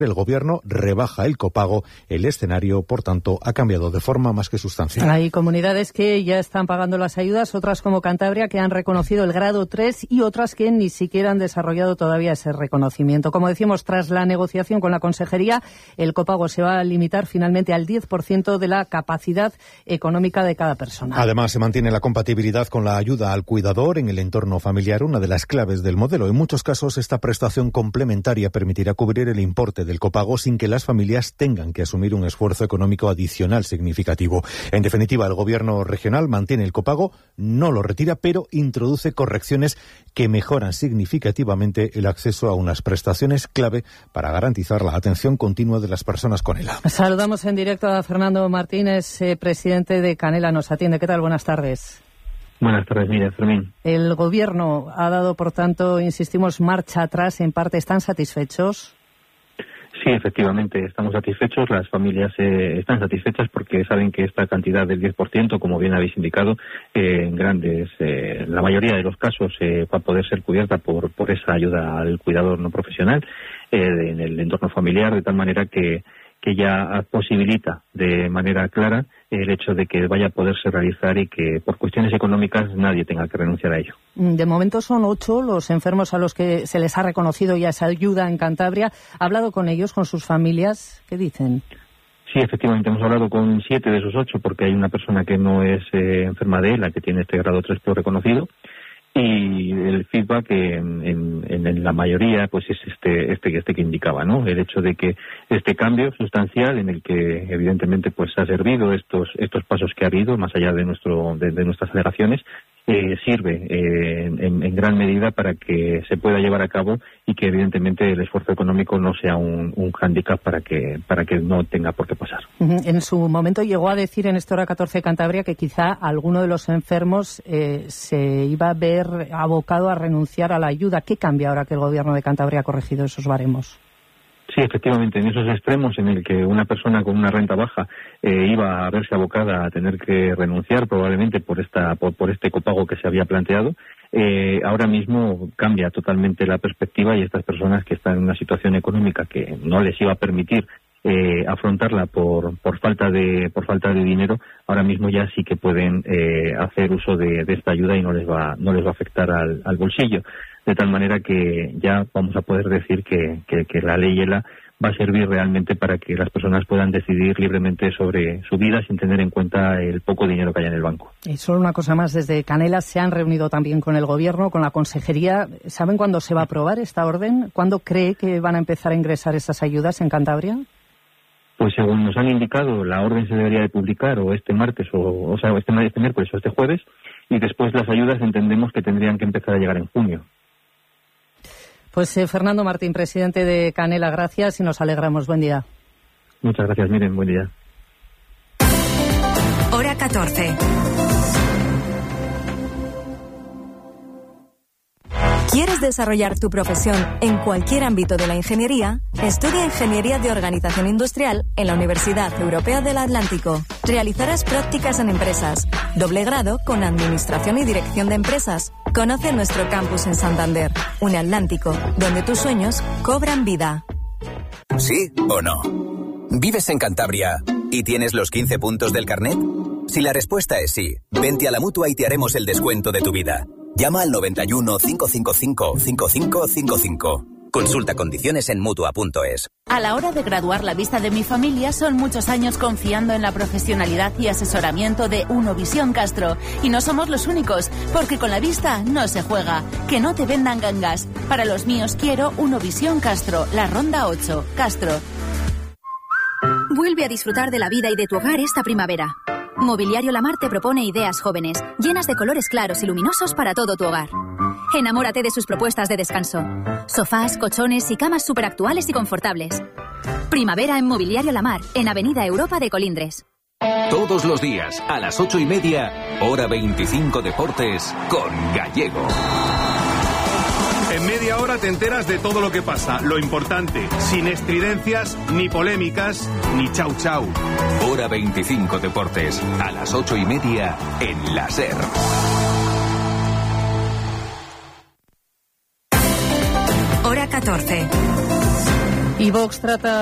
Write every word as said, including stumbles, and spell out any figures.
El Gobierno rebaja el copago. El escenario, por tanto, ha cambiado de forma más que sustancial. Hay comunidades que ya están pagando las ayudas, otras como Cantabria que han reconocido el grado tres y otras que ni siquiera han desarrollado todavía ese reconocimiento. Como decimos, tras la negociación con la Consejería, el copago se va a limitar finalmente al diez por ciento de la capacidad económica de cada persona. Además, se mantiene la compatibilidad con la ayuda al cuidador en el entorno familiar, una de las claves del modelo. En muchos casos, esta prestación complementaria permitirá cubrir el importe de del copago sin que las familias tengan que asumir un esfuerzo económico adicional significativo. En definitiva, el Gobierno regional mantiene el copago, no lo retira, pero introduce correcciones que mejoran significativamente el acceso a unas prestaciones clave para garantizar la atención continua de las personas con ELA. Saludamos en directo a Fernando Martínez, eh, presidente de Canela. Nos atiende. ¿Qué tal? Buenas tardes. Buenas tardes, mira, Fermín. El Gobierno ha dado, por tanto, insistimos, marcha atrás. En parte, ¿están satisfechos? Sí, efectivamente, estamos satisfechos. Las familias eh, están satisfechas porque saben que esta cantidad del diez por ciento, como bien habéis indicado, eh, en grandes, eh, la mayoría de los casos eh, va a poder ser cubierta por, por esa ayuda al cuidador no profesional eh, en el entorno familiar, de tal manera que, que ya posibilita de manera clara el hecho de que vaya a poderse realizar y que por cuestiones económicas nadie tenga que renunciar a ello. De momento son ocho los enfermos a los que se les ha reconocido ya esa ayuda en Cantabria. ¿Ha hablado con ellos, con sus familias? ¿Qué dicen? Sí, efectivamente, hemos hablado con siete de esos ocho porque hay una persona que no es eh, enferma de ELA, que tiene este grado tres por reconocido. Y el feedback en, en, en la mayoría pues es este este este que indicaba, ¿no? El hecho de que este cambio sustancial en el que evidentemente pues ha servido estos estos pasos que ha habido más allá de nuestro de, de nuestras alegaciones eh, sirve eh, en, en gran medida para que se pueda llevar a cabo y que evidentemente el esfuerzo económico no sea un, un hándicap para que para que no tenga por qué pasar. En su momento llegó a decir en esta hora catorce Cantabria que quizá alguno de los enfermos eh, se iba a ver abocado a renunciar a la ayuda. ¿Qué cambia ahora que el Gobierno de Cantabria ha corregido esos baremos? Sí, efectivamente, en esos extremos en el que una persona con una renta baja eh, iba a verse abocada a tener que renunciar probablemente por esta por, por este copago que se había planteado, eh, ahora mismo cambia totalmente la perspectiva y estas personas que están en una situación económica que no les iba a permitir eh, afrontarla por por falta de por falta de dinero, ahora mismo ya sí que pueden eh, hacer uso de, de esta ayuda y no les va no les va a afectar al, al bolsillo. De tal manera que ya vamos a poder decir que, que, que la ley ELA va a servir realmente para que las personas puedan decidir libremente sobre su vida sin tener en cuenta el poco dinero que hay en el banco. Y solo una cosa más, desde Canela se han reunido también con el Gobierno, con la Consejería. ¿Saben cuándo se va a aprobar esta orden? ¿Cuándo cree que van a empezar a ingresar esas ayudas en Cantabria? Pues según nos han indicado, la orden se debería de publicar o este martes, o, o sea, este, este miércoles o este jueves, y después las ayudas entendemos que tendrían que empezar a llegar en junio. Pues eh, Fernando Martín, presidente de Canela, gracias y nos alegramos. Buen día. Muchas gracias, miren, buen día. Hora catorce. ¿Quieres desarrollar tu profesión en cualquier ámbito de la ingeniería? Estudia Ingeniería de Organización Industrial en la Universidad Europea del Atlántico. Realizarás prácticas en empresas, doble grado con Administración y Dirección de Empresas. Conoce nuestro campus en Santander, un Atlántico, donde tus sueños cobran vida. ¿Sí o no? ¿Vives en Cantabria y tienes los quince puntos del carnet? Si la respuesta es sí, vente a la Mutua y te haremos el descuento de tu vida. Llama al noventa y uno, cinco cinco cinco, cinco cinco cinco cinco. Consulta condiciones en Mutua punto es. A la hora de graduar la vista de mi familia son muchos años confiando en la profesionalidad y asesoramiento de Unovisión Castro. Y no somos los únicos, porque con la vista no se juega. Que no te vendan gangas. Para los míos quiero Unovisión Castro, la Ronda ocho. Castro. Vuelve a disfrutar de la vida y de tu hogar esta primavera. Mobiliario Lamar te propone ideas jóvenes, llenas de colores claros y luminosos para todo tu hogar. Enamórate de sus propuestas de descanso. Sofás, colchones y camas superactuales y confortables. Primavera en Mobiliario Lamar, en Avenida Europa de Colindres. Todos los días, a las ocho y media, hora veinticinco Deportes, con Gallego. En media hora te enteras de todo lo que pasa, lo importante, sin estridencias, ni polémicas, ni chau chau. Hora veinticinco Deportes, a las ocho y media, en la SER. Hora catorce. Y Vox trata